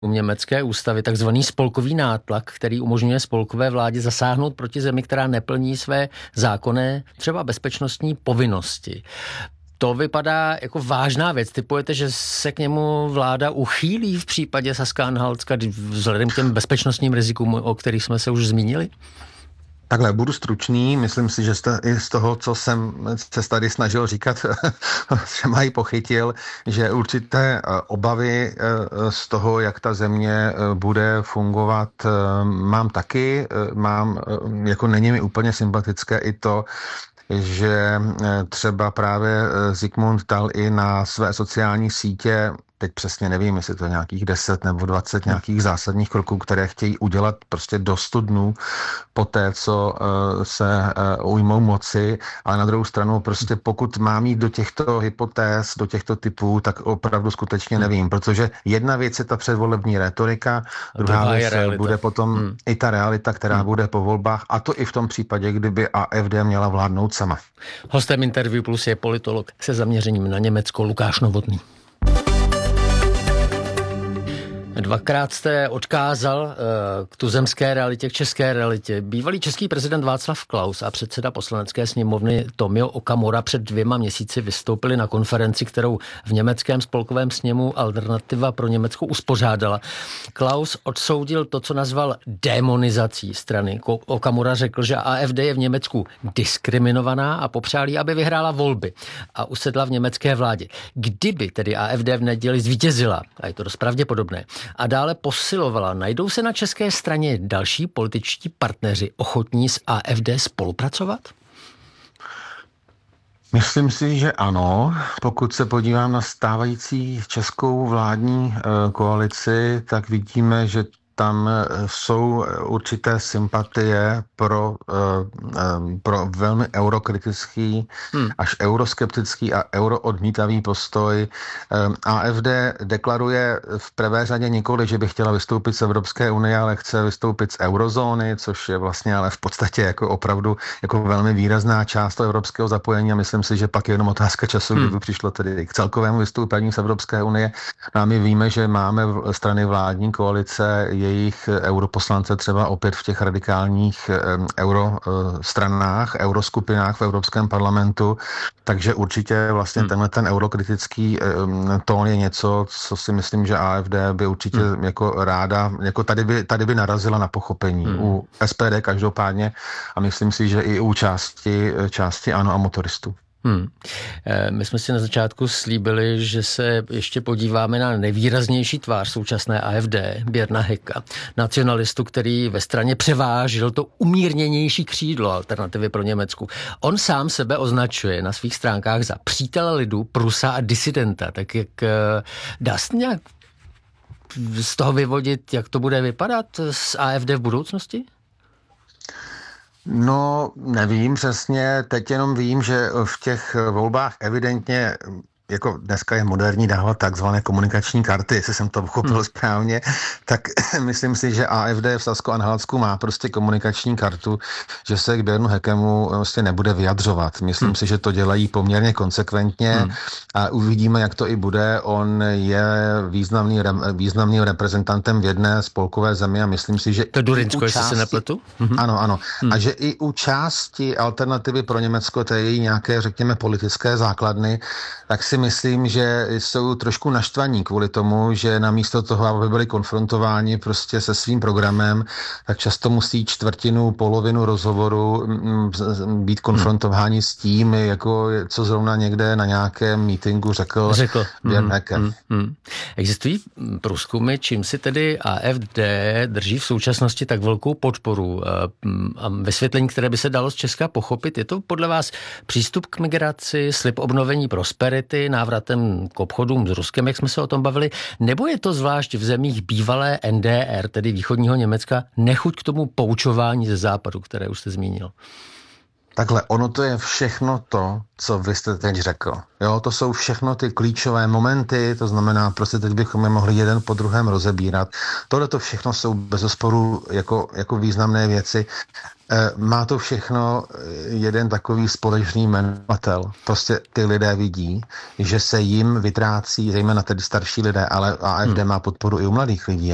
německé ústavy takzvaný spolkový nátlak, který umožňuje spolkové vládě zasáhnout proti zemi, která neplní své zákonné, třeba bezpečnostní povinnosti. To vypadá jako vážná věc. Typujete, že se k němu vláda uchýlí v případě Saská-Anhaltska vzhledem k těm bezpečnostním rizikům, o kterých jsme se už zmínili? Takhle, budu stručný. Myslím si, že jste i z toho, co jsem se tady snažil říkat, že mají pochytil, že určité obavy z toho, jak ta země bude fungovat, mám taky. Jako není mi úplně sympatické i to, že třeba právě Zikmund dal i na své sociální sítě, teď přesně nevím, jestli to je nějakých 10 nebo 20 nějakých zásadních kroků, které chtějí udělat prostě do 100 dnů po té, co se ujmou moci, ale na druhou stranu prostě pokud mám jít do těchto hypotéz, do těchto typů, tak opravdu skutečně nevím, protože jedna věc je ta předvolební retorika, druhá věc bude potom i ta realita, která bude po volbách, a to i v tom případě, kdyby AfD měla vládnout sama. Hostem Interview Plus je politolog se zaměřením na Německo Lukáš Novotný. Dvakrát jste odkázal k tuzemské realitě, k české realitě. Bývalý český prezident Václav Klaus a předseda poslanecké sněmovny Tomio Okamura před 2 měsíci vystoupili na konferenci, kterou v německém spolkovém sněmu Alternativa pro Německo uspořádala. Klaus odsoudil to, co nazval demonizací strany. Okamura řekl, že AfD je v Německu diskriminovaná a popřál jí, aby vyhrála volby a usedla v německé vládě. Kdyby tedy AfD v neděli zvítězila, a je to dost pravděpodobné, a dále posilovala, najdou se na české straně další političtí partneři ochotní s AfD spolupracovat? Myslím si, že ano. Pokud se podívám na stávající českou vládní koalici, tak vidíme, že tam jsou určité sympatie pro velmi eurokritický, až euroskeptický a euroodmítavý postoj. AfD deklaruje v prvé řadě nikoli, že by chtěla vystoupit z Evropské unie, ale chce vystoupit z eurozóny, což je vlastně ale v podstatě jako opravdu jako velmi výrazná část toho evropského zapojení, a myslím si, že pak je jenom otázka času, kdyby přišlo tedy k celkovému vystoupení z Evropské unie. A my víme, že máme strany vládní koalice, jejich europoslance třeba opět v těch radikálních eurostranách, euroskupinách v Evropském parlamentu, takže určitě vlastně tenhle ten eurokritický tón je něco, co si myslím, že AfD by určitě jako ráda, jako tady by narazila na pochopení. U SPD každopádně a myslím si, že i u části ANO a motoristů. My jsme si na začátku slíbili, že se ještě podíváme na nejvýraznější tvář současné AfD, Bjarna Höcka, nacionalistu, který ve straně převážil to umírněnější křídlo Alternativy pro Německu. On sám sebe označuje na svých stránkách za přítele lidu, Prusa a disidenta. Tak jak dá se nějak z toho vyvodit, jak to bude vypadat s AfD v budoucnosti? No, nevím přesně, teď jenom vím, že v těch volbách evidentně, jako dneska je moderní dávat takzvané komunikační karty, jestli jsem to pochopil správně, tak myslím si, že AfD v Sasko-Anhaltsku má prostě komunikační kartu, že se k Bjarnu Höckemu prostě nebude vyjadřovat. Myslím si, že to dělají poměrně konsekventně a uvidíme, jak to i bude. On je významným reprezentantem v jedné spolkové zemi a myslím si, že... To Durinsko, jestli se nepletu? Ano. A že i u části Alternativy pro Německo, to je její nějaké, řekněme, politické základny, tak si myslím, že jsou trošku naštvaní kvůli tomu, že namísto toho, aby byli konfrontováni prostě se svým programem, tak často musí polovinu rozhovoru být konfrontováni s tím, jako co zrovna někde na nějakém meetingu řekl. Bjarne Höcke. Existují průzkumy, čím si tedy AfD drží v současnosti tak velkou podporu a vysvětlení, které by se dalo z Česka pochopit? Je to podle vás přístup k migraci, slib obnovení prosperity, návratem k obchodům s Ruskem, jak jsme se o tom bavili, nebo je to zvlášť v zemích bývalé NDR, tedy východního Německa, nechuť k tomu poučování ze západu, které už jste zmínil? Takhle, ono to je všechno to, co vy jste teď řekl. Jo, to jsou všechno ty klíčové momenty, to znamená, prostě teď bychom je mohli jeden po druhém rozebírat. Tohle to všechno jsou bezesporu jako významné věci. Má to všechno jeden takový společný jmenovatel. Prostě ty lidé vidí, že se jim vytrácí, zejména tedy starší lidé, ale AfD má podporu i u mladých lidí.